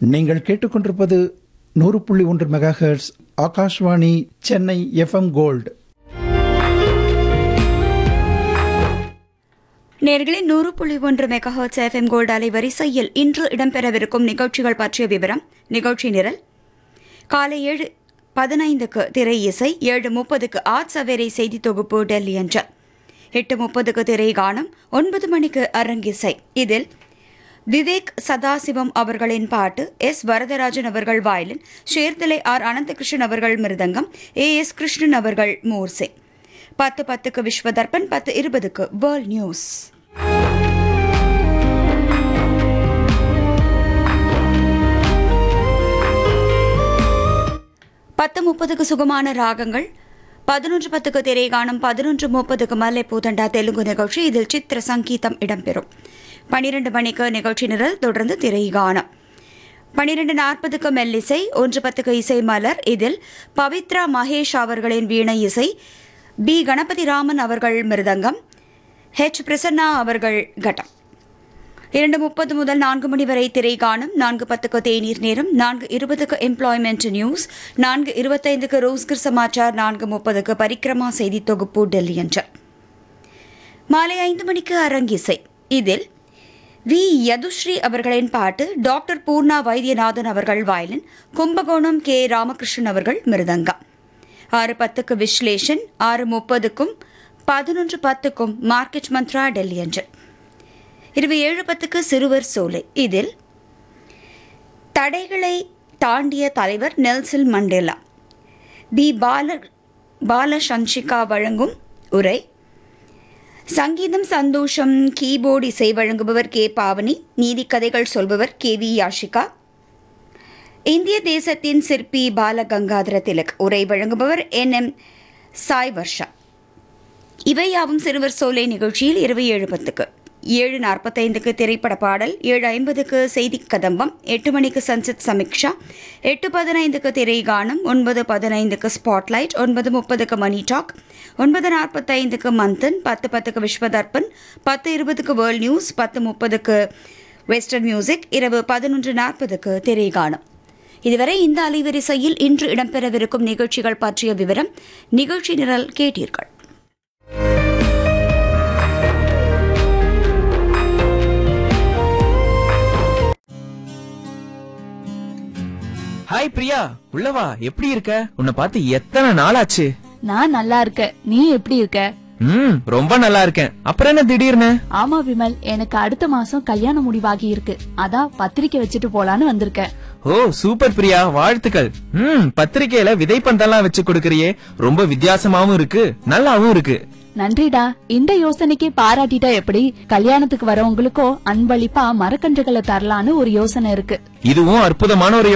நீங்கள் கேட்டுக்கொண்டிருப்பது 100.1 megahertz Akashvani Chennai FM gold. நேர்களே 100.1 மெகாஹெர்ட்ஸ் எஃப்எம் கோல்டு அலைவரிசையில் இன்று இடம்பெறவிருக்கும் நிகழ்ச்சிகள் பற்றிய விவரம். நிகழ்ச்சி நிரல்: காலை 7:15க்கு திரை இசை, 7:30க்கு ஆட் சவேரை செய்தி தொகுப்பு டெல்லி அஞ்சல், 8:30க்கு திரை கானம், 9 மணிக்கு அரங்கிசை. இதில் விவேக் சதாசிவம் அவர்களின் பாட்டு, எஸ் வரதராஜன் அவர்கள் வயலின், ஷேர்தலை ஆர் அனந்தகிருஷ்ணன் அவர்கள் மிருதங்கம், எஸ் கிருஷ்ணன் அவர்கள் மோர்சே. 10:10க்கு விஸ்வதர்பன், 10:20க்கு வேர்ல்ட் நியூஸ். பத்து 30க்கு சுகமான ராகங்கள், 11:10க்கு திரைகானம், 11:30க்கு மல்லை பூதண்டா தெலுங்கு நிகழ்ச்சி. இதில் சித்திர சங்கீதம் இடம்பெறும். 12 மணிக்கு நிகழ்ச்சி நிரல், தொடர்ந்து திரைகானம். 12:40க்கு மெல்லிசை, 1:10க்கு இசை மலர். இதில் பவித்ரா மகேஷ் அவர்களின் வீணை இசை, பி கணபதி ராமன் அவர்கள் மிருதங்கம், ஹெச் பிரசன்னா அவர்கள் கட்டம். 2:30 முதல் 4 மணி வரை திரைகானம். 4:10க்கு தேநீர் நேரம், 4:20க்கு எம்ப்ளாய்மெண்ட் நியூஸ், 4:25க்கு ரோஸ்கர் சமாச்சார், 4:30க்கு பரிக்கிரமா செய்தி தொகுப்பு டெல்லி அஞ்சல். மாலை 5 மணிக்கு அரங்கிசை. இதில் வி யதுஸ்ரீ அவர்களின் பாட்டு, டாக்டர் பூர்ணா வைத்தியநாதன் அவர்கள் வயலின், கும்பகோணம் கே ராமகிருஷ்ணன் அவர்கள் மிருதங்கம். 6:10க்கு விஸ்லேஷன், 6:30க்கும் 11:10க்கும் மார்க்கெட் மந்த்ரா டெல்லி அஞ்சல். இரவு 7:10க்கு சிறுவர் சோலை. இதில் தடைகளை தாண்டிய தலைவர் நெல்சன் மண்டேலா, பி பாலசன்ஷிகா வழங்கும் உரை. சங்கீதம் சந்தோஷம், கீபோர்டு இசை வழங்குபவர் கே பாவனி, நீதி கதைகள் சொல்பவர் கே வி யாஷிகா. இந்திய தேசத்தின் சிற்பி பாலகங்காதர திலக், உரை வழங்குபவர் NM சாய் வர்ஷா. இவையாவும் சிறுவர் சோலை நிகழ்ச்சியில் இரவு 7:10க்கு. 7:45க்கு திரைப்பட பாடல், 7:50க்கு செய்தி கதம்பம், 8 மணிக்கு சன்செட் சமீக்ஷா, 8:15க்கு திரைகானம், 9:15க்கு ஸ்பாட்லைட், 9:30க்கு மணி டாக், 9:45க்கு மந்தன், 10:10க்கு Vishwa Darpan, 10:20க்கு world news, 10:30க்கு western music, இரவு 11:40க்கு திரைகானம். இதுவரை இந்த அலைவரிசையில் இன்று இடம்பெறவிருக்கும் நிகழ்ச்சிகள் பற்றிய விவரம். நிகழ்ச்சி நிரல் கேட்டீர்கள். ஹாய் பிரியா, உள்ளவா. எப்படி இருக்க? உன்னை பார்த்து எத்தனை நாள் ஆச்சு? நான் நல்லா இருக்கேன். நீ எப்படி இருக்க? ரொம்ப நல்லா இருக்கேன். அப்புறம் என்ன திடீர்னு? ஆமா விமல், எனக்கு அடுத்த மாசம் கல்யாணம் முடிவாகி இருக்கு. அதான் பத்திரிக்கை வச்சுட்டு போலான்னு வந்திருக்கேன். ஓ சூப்பர் பிரியா, வாழ்த்துக்கள். பத்திரிக்கையில விதைப்பந்தெல்லாம் வச்சு கொடுக்கறியே, ரொம்ப வித்தியாசமாவும் இருக்கு, நல்லாவும் இருக்கு. நன்றிடா. இந்த யோசனைக்கு பாராட்டிட்டா எப்படி? கல்யாணத்துக்கு வரவங்களுக்கோ அன்பளிப்பா மரக்கன்றுகளை தரலான்னு ஒரு யோசனை இருக்கு. இதுவும் அற்புதமான ஒரு